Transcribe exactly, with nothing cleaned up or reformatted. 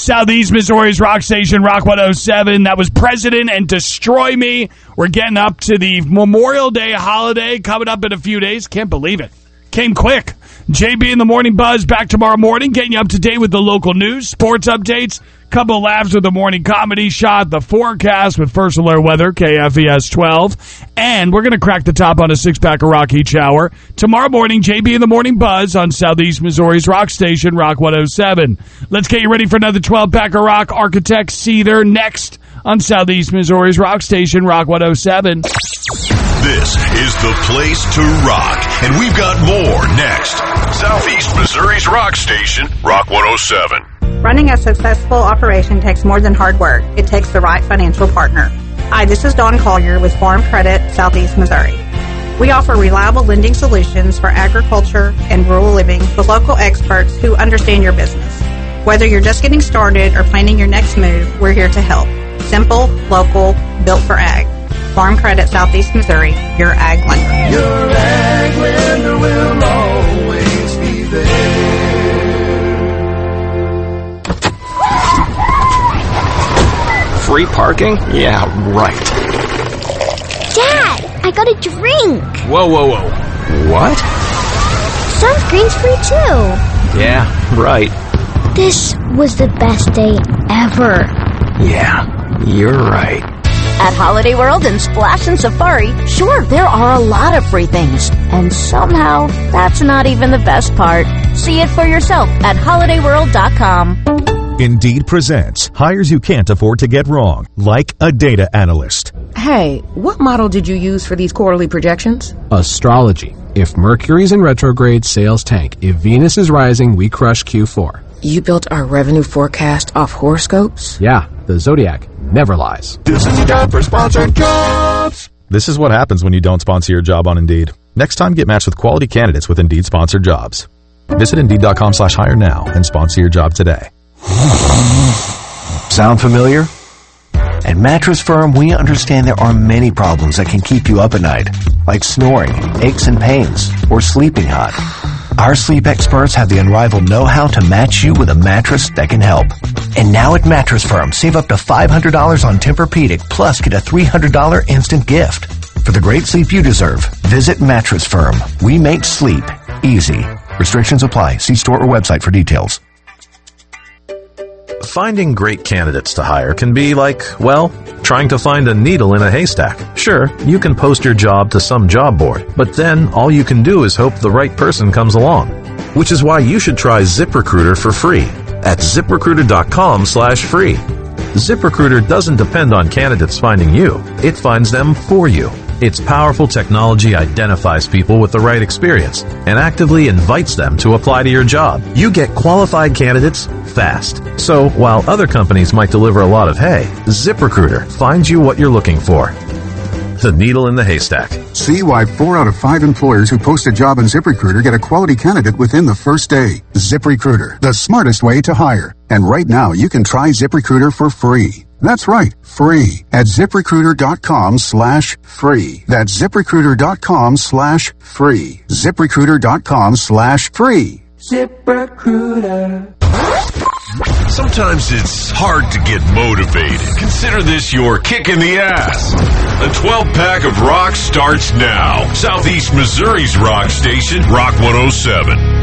Southeast Missouri's rock station, Rock one oh seven. That was President and Destroy Me. We're getting up to the Memorial Day holiday coming up in a few days. Can't believe it. Came quick. J B in the Morning Buzz back tomorrow morning, getting you up to date with the local news, sports updates, couple of laughs with the morning comedy shot, the forecast with First Alert Weather, K F E S twelve, and we're going to crack the top on a six-pack of rock each hour. Tomorrow morning, J B in the Morning Buzz on Southeast Missouri's rock station, Rock one oh seven. Let's get you ready for another twelve-pack of rock. Architect Cedar next on Southeast Missouri's rock station, Rock one oh seven. This is the place to rock, and we've got more next. Southeast Missouri's rock station, Rock one oh seven. Running a successful operation takes more than hard work. It takes the right financial partner. Hi, this is Dawn Collier with Farm Credit, Southeast Missouri. We offer reliable lending solutions for agriculture and rural living with local experts who understand your business. Whether you're just getting started or planning your next move, we're here to help. Simple, local, built for ag. Farm Credit, Southeast Missouri, your ag lender. Your ag lender will always be there. Free parking? Yeah, right. Dad, I got a drink. Whoa, whoa, whoa. What? Sunscreen's free too. Yeah, right. This was the best day ever. Yeah, you're right. At Holiday World and Splash and Safari, sure, there are a lot of free things. And somehow, that's not even the best part. See it for yourself at holiday world dot com. Indeed presents hires you can't afford to get wrong, like a data analyst. Hey, what model did you use for these quarterly projections? Astrology. If Mercury's in retrograde, sales tank. If Venus is rising, we crush Q four. You built our revenue forecast off horoscopes? Yeah, the Zodiac never lies. This is your job for sponsored jobs. This is what happens when you don't sponsor your job on Indeed. Next time, get matched with quality candidates with Indeed sponsored jobs. Visit Indeed.com slash hire now and sponsor your job today. Sound familiar? At Mattress Firm, we understand there are many problems that can keep you up at night, like snoring, aches and pains, or sleeping hot. Our sleep experts have the unrivaled know-how to match you with a mattress that can help. And now at Mattress Firm, save up to five hundred dollars on Tempur-Pedic, plus get a three hundred dollars instant gift. For the great sleep you deserve, visit Mattress Firm. We make sleep easy. Restrictions apply. See store or website for details. Finding great candidates to hire can be like, well, trying to find a needle in a haystack. Sure, you can post your job to some job board, but then all you can do is hope the right person comes along. Which is why you should try ZipRecruiter for free at ZipRecruiter.com slash free. ZipRecruiter doesn't depend on candidates finding you. It finds them for you. Its powerful technology identifies people with the right experience and actively invites them to apply to your job. You get qualified candidates fast. So while other companies might deliver a lot of hay, ZipRecruiter finds you what you're looking for. The needle in the haystack. See why four out of five employers who post a job on ZipRecruiter get a quality candidate within the first day. ZipRecruiter, the smartest way to hire. And right now, you can try ZipRecruiter for free. That's right, free at ZipRecruiter.com slash free. That's ZipRecruiter.com slash free. ZipRecruiter.com slash free. ZipRecruiter. Sometimes it's hard to get motivated. Consider this your kick in the ass. A twelve-pack of rock starts now. Southeast Missouri's rock station, Rock one oh seven.